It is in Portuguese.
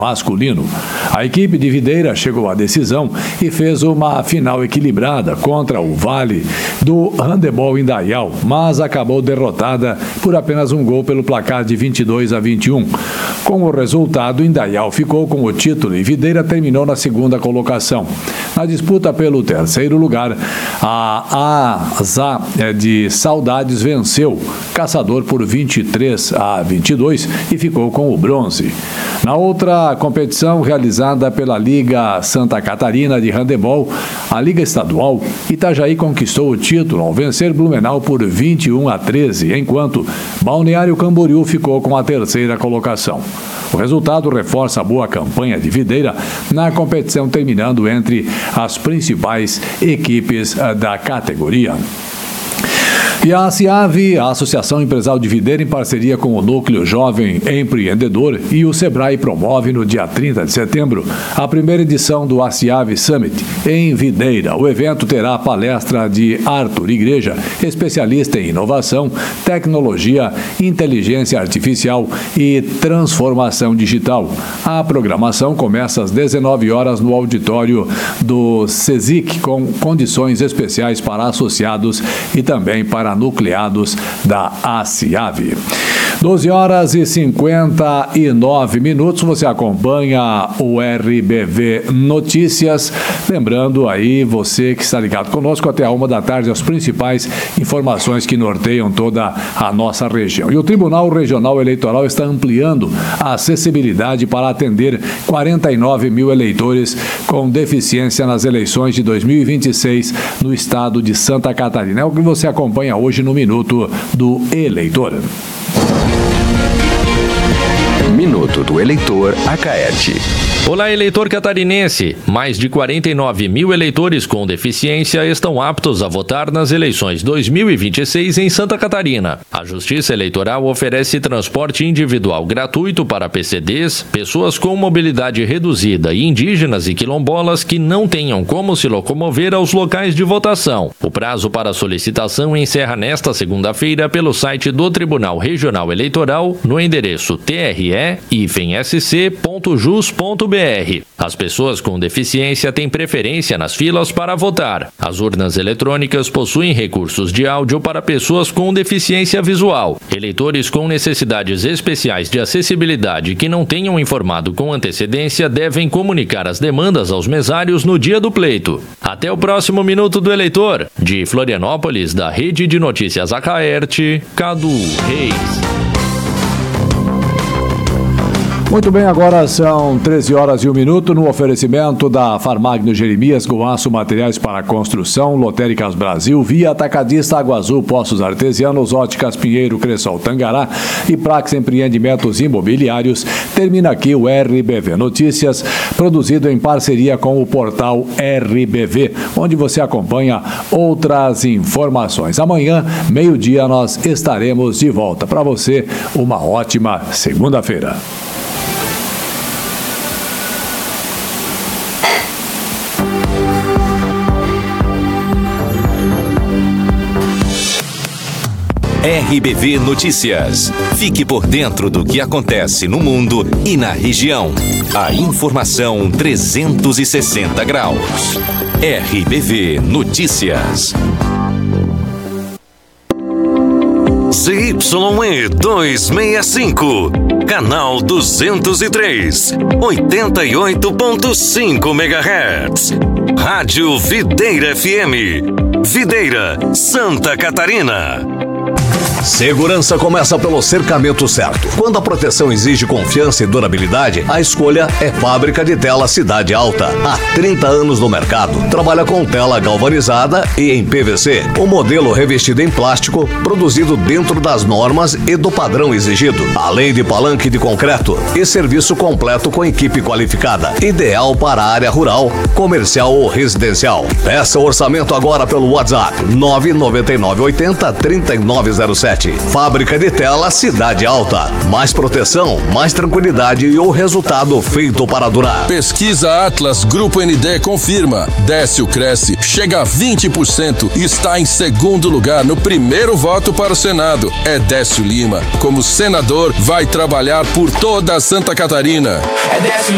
masculino. A equipe de Videira chegou à decisão e fez uma final equilibrada contra o Vale do Handebol Indaial, mas acabou derrotada por apenas um gol pelo placar de 22-21. Com o resultado, Indaial ficou com o título e Videira terminou na segunda colocação. Na disputa pelo terceiro lugar, a Asa de Saudades venceu Caçador por 23-22 e ficou com o bronze. Na outra competição realizada pela Liga Santa Catarina de Handebol, a Liga Estadual, Itajaí conquistou o título ao vencer Blumenau por 21-13, enquanto Balneário Camboriú ficou com a terceira colocação. O resultado reforça a boa campanha de Videira na competição, terminando entre as principais equipes da categoria. E a ASIAV, a Associação Empresarial de Videira, em parceria com o Núcleo Jovem Empreendedor e o Sebrae, promove no dia 30 de setembro a primeira edição do ASIAV Summit em Videira. O evento terá a palestra de Arthur Igreja, especialista em inovação, tecnologia, inteligência artificial e transformação digital. A programação começa às 19 horas no auditório do CESIC, com condições especiais para associados e também para nucleados da ASIAV. 12h59, você acompanha o RBV Notícias. Lembrando aí, você que está ligado conosco até a 13h, as principais informações que norteiam toda a nossa região. E o Tribunal Regional Eleitoral está ampliando a acessibilidade para atender 49 mil eleitores com deficiência nas eleições de 2026 no estado de Santa Catarina. É o que você acompanha hoje no Minuto do Eleitor. Minuto do Eleitor Acaerte. Olá, eleitor catarinense! Mais de 49 mil eleitores com deficiência estão aptos a votar nas eleições 2026 em Santa Catarina. A Justiça Eleitoral oferece transporte individual gratuito para PCDs, pessoas com mobilidade reduzida e indígenas e quilombolas que não tenham como se locomover aos locais de votação. O prazo para solicitação encerra nesta segunda-feira pelo site do Tribunal Regional Eleitoral no endereço tre-sc.jus.br. As pessoas com deficiência têm preferência nas filas para votar. As urnas eletrônicas possuem recursos de áudio para pessoas com deficiência visual. Eleitores com necessidades especiais de acessibilidade que não tenham informado com antecedência devem comunicar as demandas aos mesários no dia do pleito. Até o próximo Minuto do Eleitor. De Florianópolis, da Rede de Notícias Acaerte, Cadu Reis. Muito bem, agora são 13h01 no oferecimento da Farmagno Jeremias, com aço, materiais para construção, Lotéricas Brasil, Via Atacadista, Água Azul, Poços Artesianos, Óticas Pinheiro, Cressol Tangará e Prax Empreendimentos Imobiliários. Termina aqui o RBV Notícias, produzido em parceria com o portal RBV, onde você acompanha outras informações. Amanhã, meio-dia, nós estaremos de volta. Para você, uma ótima segunda-feira. RBV Notícias. Fique por dentro do que acontece no mundo e na região. A informação 360 graus. RBV Notícias. ZYE 265, canal 203, 88.5 MHz. Rádio Videira FM. Videira, Santa Catarina. Segurança começa pelo cercamento certo. Quando a proteção exige confiança e durabilidade, a escolha é Fábrica de Tela Cidade Alta. Há 30 anos no mercado. Trabalha com tela galvanizada e em PVC. O modelo revestido em plástico, produzido dentro das normas e do padrão exigido. Além de palanque de concreto e serviço completo com equipe qualificada. Ideal para a área rural, comercial ou residencial. Peça o orçamento agora pelo WhatsApp 99980-3907. Fábrica de Tela Cidade Alta. Mais proteção, mais tranquilidade e o resultado feito para durar. Pesquisa Atlas Grupo ND confirma. Décio cresce, chega a 20% e está em segundo lugar no primeiro voto para o Senado. É Décio Lima. Como senador, vai trabalhar por toda Santa Catarina. É Décio